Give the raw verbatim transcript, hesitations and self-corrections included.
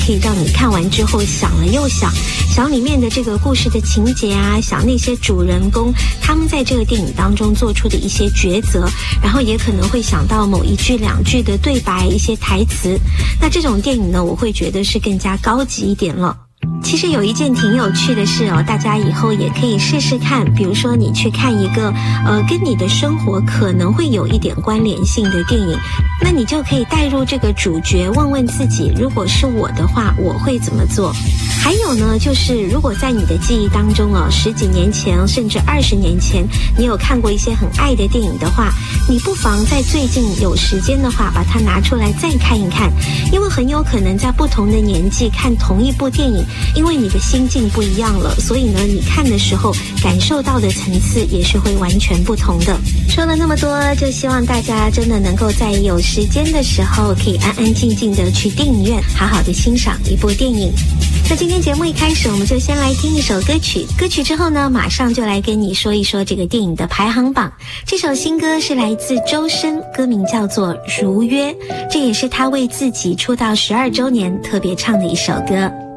可以让你看完之后想了又想，想里面的这个故事的情节啊，想那些主人公他们在这个电影当中做出的一些抉择，然后也可能会想到某一句两句的对白，一些台词。那这种电影呢，我会觉得是更加高级一点了。其实有一件挺有趣的事哦，大家以后也可以试试看。比如说你去看一个呃跟你的生活可能会有一点关联性的电影，那你就可以带入这个主角，问问自己，如果是我的话，我会怎么做？还有呢，就是如果在你的记忆当中哦，十几年前甚至二十年前，你有看过一些很爱的电影的话，你不妨在最近有时间的话，把它拿出来再看一看，因为很有可能在不同的年纪看同一部电影，因为你的心境不一样了，所以呢，你看的时候感受到的层次也是会完全不同的。说了那么多，就希望大家真的能够在有时间的时候，可以安安静静的去电影院，好好的欣赏一部电影。那今天节目一开始，我们就先来听一首歌曲，歌曲之后呢，马上就来跟你说一说这个电影的排行榜。这首新歌是来自周深，歌名叫做《如约》，这也是他为自己出道十二周年特别唱的一首歌。